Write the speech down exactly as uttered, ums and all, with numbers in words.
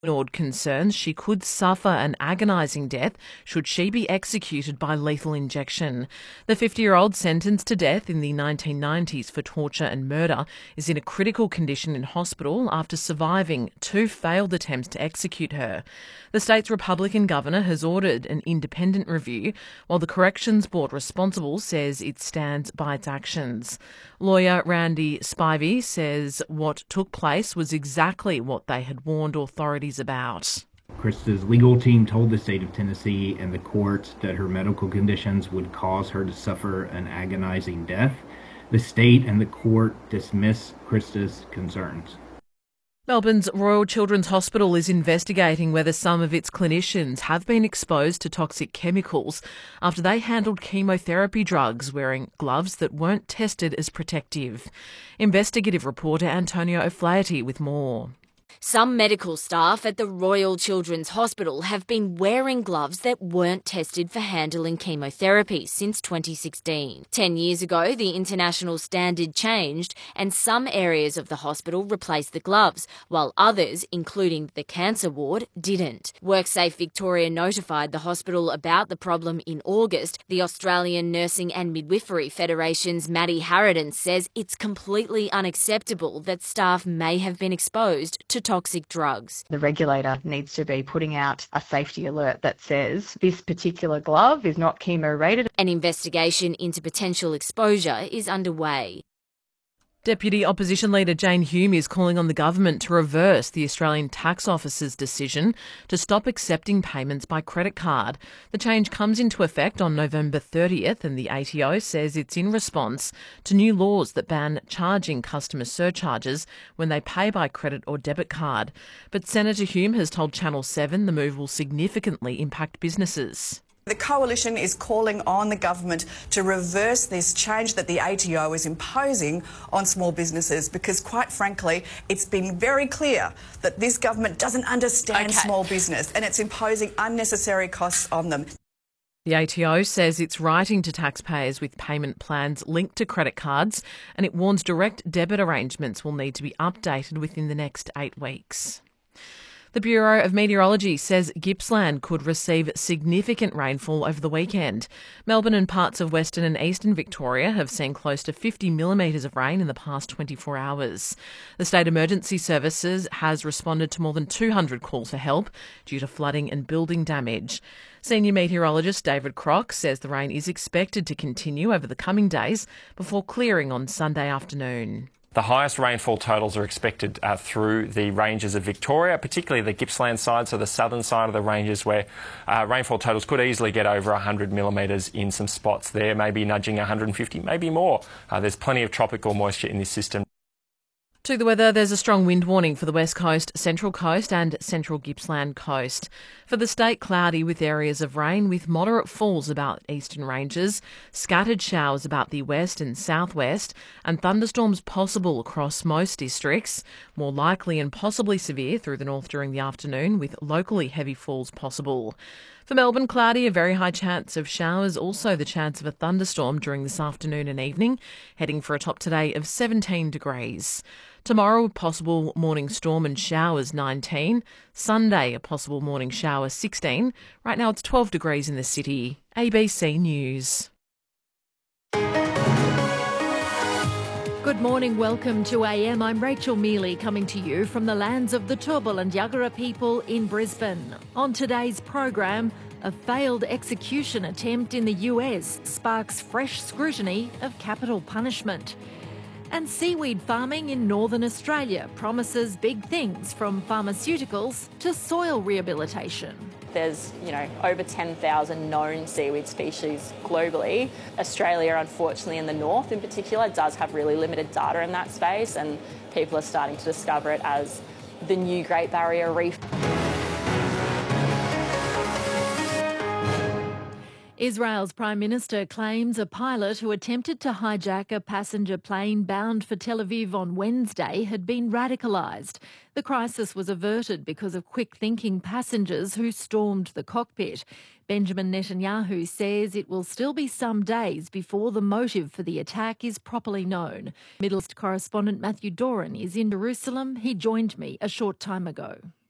ignored concerns she could suffer an agonising death should she be executed by lethal injection. The fifty-year-old, sentenced to death in the nineteen nineties for torture and murder, is in a critical condition in hospital after surviving two failed attempts to execute her. The state's Republican governor has ordered an independent review, while the Corrections Board responsible says it stands by its actions. Lawyer Randy Spivey says what took place was exactly what they had warned authorities about. Krista's legal team told the state of Tennessee and the courts that her medical conditions would cause her to suffer an agonizing death. The state and the court dismiss Krista's concerns. Melbourne's Royal Children's Hospital is investigating whether some of its clinicians have been exposed to toxic chemicals after they handled chemotherapy drugs wearing gloves that weren't tested as protective. Investigative reporter Antonio O'Flaherty with more. Some medical staff at the Royal Children's Hospital have been wearing gloves that weren't tested for handling chemotherapy since twenty sixteen. Ten years ago, the international standard changed and some areas of the hospital replaced the gloves, while others, including the cancer ward, didn't. WorkSafe Victoria notified the hospital about the problem in August. The Australian Nursing and Midwifery Federation's Maddie Harridan says it's completely unacceptable that staff may have been exposed to toxic drugs. The regulator needs to be putting out a safety alert that says this particular glove is not chemo rated. An investigation into potential exposure is underway. Deputy Opposition Leader Jane Hume is calling on the government to reverse the Australian Tax Office's decision to stop accepting payments by credit card. The change comes into effect on November thirtieth, and the A T O says it's in response to new laws that ban charging customer surcharges when they pay by credit or debit card. But Senator Hume has told Channel seven the move will significantly impact businesses. The Coalition is calling on the government to reverse this change that the A T O is imposing on small businesses because, quite frankly, it's been very clear that this government doesn't understand okay. small business and it's imposing unnecessary costs on them. The A T O says it's writing to taxpayers with payment plans linked to credit cards, and it warns direct debit arrangements will need to be updated within the next eight weeks. The Bureau of Meteorology says Gippsland could receive significant rainfall over the weekend. Melbourne and parts of Western and Eastern Victoria have seen close to fifty millimetres of rain in the past twenty-four hours. The State Emergency Services has responded to more than two hundred calls for help due to flooding and building damage. Senior meteorologist David Crock says the rain is expected to continue over the coming days before clearing on Sunday afternoon. The highest rainfall totals are expected uh, through the ranges of Victoria, particularly the Gippsland side, so the southern side of the ranges, where uh, rainfall totals could easily get over one hundred millimetres in some spots there, maybe nudging one hundred fifty, maybe more. Uh, there's plenty of tropical moisture in this system. To the weather, there's a strong wind warning for the West Coast, Central Coast and Central Gippsland Coast. For the state, cloudy with areas of rain with moderate falls about eastern ranges, scattered showers about the west and southwest, and thunderstorms possible across most districts, more likely and possibly severe through the north during the afternoon with locally heavy falls possible. For Melbourne, cloudy, a very high chance of showers, also the chance of a thunderstorm during this afternoon and evening, heading for a top today of seventeen degrees. Tomorrow, a possible morning storm and showers, nineteen. Sunday, a possible morning shower, sixteen. Right now it's twelve degrees in the city. A B C News. Good morning, welcome to A M. I'm Rachel Mealy coming to you from the lands of the Turrbal and Yagara people in Brisbane. On today's program, a failed execution attempt in the U S sparks fresh scrutiny of capital punishment. And seaweed farming in Northern Australia promises big things, from pharmaceuticals to soil rehabilitation. There's, you know, over ten thousand known seaweed species globally. Australia, unfortunately, in the north in particular, does have really limited data in that space, and people are starting to discover it as the new Great Barrier Reef. Israel's Prime Minister claims a pilot who attempted to hijack a passenger plane bound for Tel Aviv on Wednesday had been radicalised. The crisis was averted because of quick-thinking passengers who stormed the cockpit. Benjamin Netanyahu says it will still be some days before the motive for the attack is properly known. Middle East correspondent Matthew Doran is in Jerusalem. He joined me a short time ago.